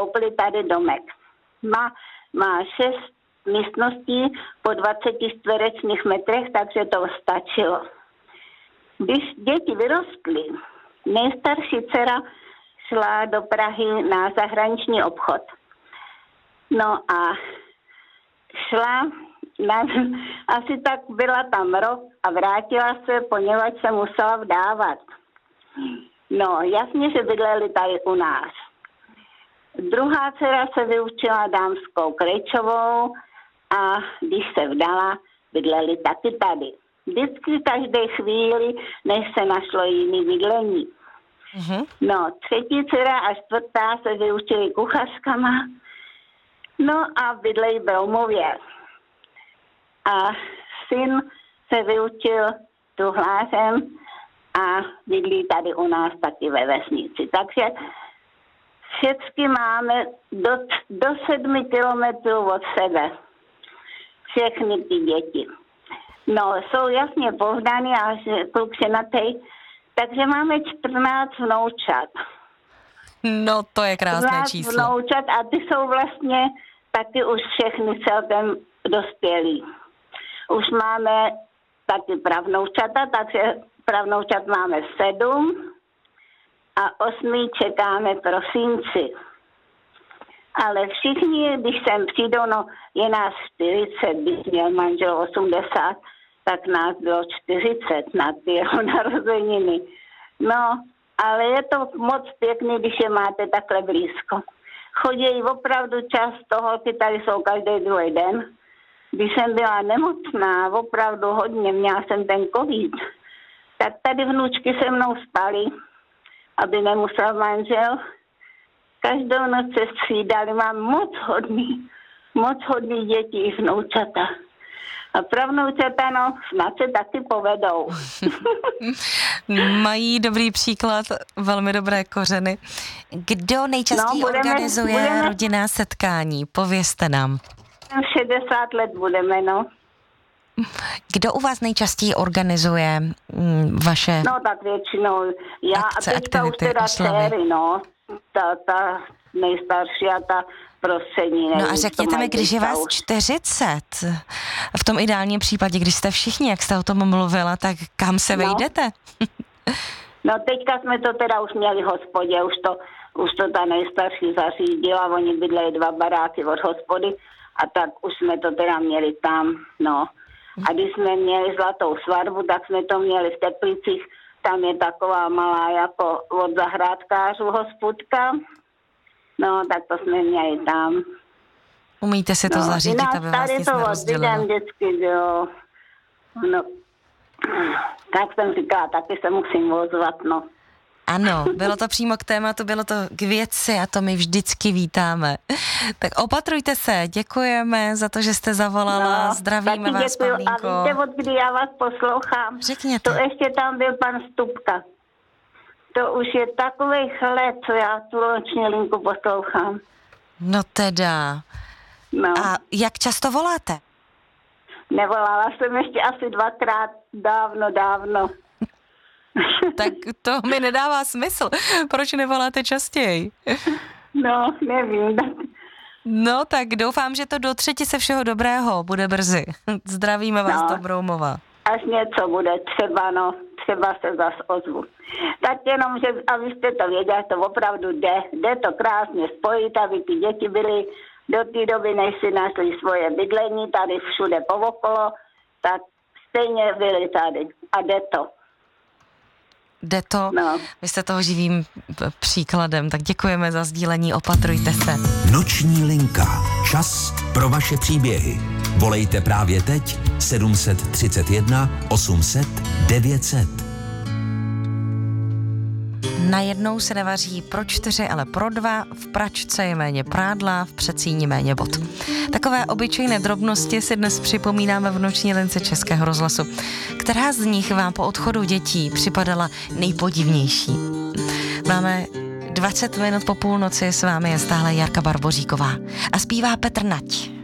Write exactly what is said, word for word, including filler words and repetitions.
koupili tady domek. Má, má šest místností po dvaceti čtverečních metrech, takže to stačilo. Když děti vyrostly, nejstarší dcera šla do Prahy na zahraniční obchod. No a šla, na, asi tak byla tam rok a vrátila se, poněvadž se musela vdávat. No, jasně, že bydleli tady u nás. Druhá dcera se vyučila dámskou krejčovou a když se vdala, bydleli taky tady. Vždycky každé chvíli, než se našlo jiný bydlení. Mm-hmm. No, třetí dcera a čtvrtá se vyučili kuchařkama, no a bydlejí v Broumově. A syn se vyučil truhlářem a bydlí tady u nás taky ve vesnici. Takže všechny máme do, do sedmi kilometrů od sebe. Všechny ty děti. No, jsou jasně povdaný a kluk ženatej, takže máme čtrnáct vnoučat. No, to je krásné číslo. Vnoučat a ty jsou vlastně taky už všechny celkem dospělí. Už máme taky pravnoučata, takže pravnoučat máme sedm a osmý čekáme prosinci. Ale všichni, když sem přijdou, no je nás čtyřicet, když měl manžel osmdesát, tak nás bylo čtyřicet na ty jeho narozeniny. No, ale je to moc pěkný, když je máte takhle blízko. Chodí opravdu často, holky tady jsou každý druhý den. Když jsem byla nemocná, opravdu hodně, měla jsem ten covid, tak tady vnučky se mnou spaly, aby nemusel manžel. Každou noc se střídali, mám moc hodný, moc hodný děti i vnoučata. A pravnoučata, no, snad se taky povedou. Mají dobrý příklad, velmi dobré kořeny. Kdo nejčastěji no, budeme, organizuje budeme, rodinná setkání? Povězte nám. šedesát let budeme, no. Kdo u vás nejčastěji organizuje mm, vaše No tak většinou já akce, a teďka už teda dcery, no. Ta, ta nejstarší a ta prostřední. No a řekněte mi, když je vás čtyřicet, v tom ideálním případě, když jste všichni, jak jste o tom mluvila, tak kam se no. vejdete? No teďka jsme to teda už měli v hospodě, už to, už to ta nejstarší zařídila, oni bydlejí dva baráky od hospody a tak už jsme to teda měli tam, no. A když jsme měli zlatou svatbu, tak jsme to měli v Teplicích, tam je taková malá jako od zahrádkářů hospodka, no tak to jsme měli tam. Umíte si to no, zařídit, aby vás nic nerozdělilo? Vždycky, jo. No, tak jsem říkala, taky se musím ozvat, no. Ano, bylo to přímo k tématu, bylo to k věci a to my vždycky vítáme. Tak opatrujte se, děkujeme za to, že jste zavolala, no, zdravíme vás, Pavlínko. A víte, od kdy já vás poslouchám? Řekněte. To ještě tam byl pan Stupka. To už je takovej let, co já tu noční linku poslouchám. No teda. No. A jak často voláte? Nevolala jsem ještě asi dvakrát, dávno, dávno. Tak to mi nedává smysl. Proč nevoláte častěji? No, nevím. No, tak doufám, že to do třetí se všeho dobrého bude brzy. Zdravíme vás no. do Broumova. Až něco bude, třeba, no, třeba se zas ozvu. Tak jenom, že abyste to věděli, to opravdu jde. Jde to krásně spojit, aby ty děti byly do té doby, než si našli svoje bydlení, tady všude povokolo, tak stejně byli tady. A jde to. Jde to, no. Vy jste toho živým příkladem, tak děkujeme za sdílení, opatrujte se. Noční linka. Čas pro vaše příběhy. Volejte právě teď sedm set třicet jedna osm set devět set. Najednou se nevaří pro čtyři, ale pro dva, v pračce je méně prádla, v přecíni méně vod. Takové obyčejné drobnosti si dnes připomínáme v noční lince Českého rozhlasu. Která z nich vám po odchodu dětí připadala nejpodivnější? Máme dvacet minut po půlnoci, s vámi je stále Jarka Barboříková a zpívá Petr Nať.